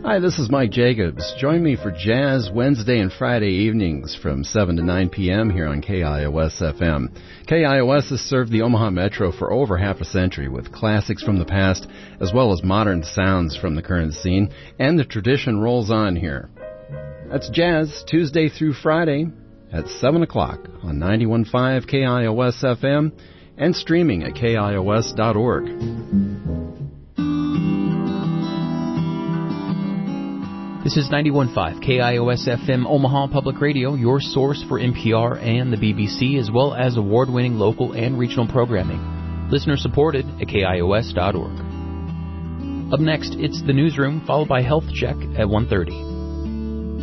Hi, this is Mike Jacobs. Join me for Jazz Wednesday and Friday evenings from 7 to 9 p.m. here on KIOS-FM. KIOS has served the Omaha Metro for over half a century with classics from the past as well as modern sounds from the current scene, and the tradition rolls on here. That's Jazz, Tuesday through Friday at 7 o'clock on 91.5 KIOS-FM and streaming at KIOS.org. This is 91.5 KIOS-FM Omaha Public Radio, your source for NPR and the BBC, as well as award-winning local and regional programming. Listener-supported at KIOS.org. Up next, it's The Newsroom, followed by Health Check at 1:30.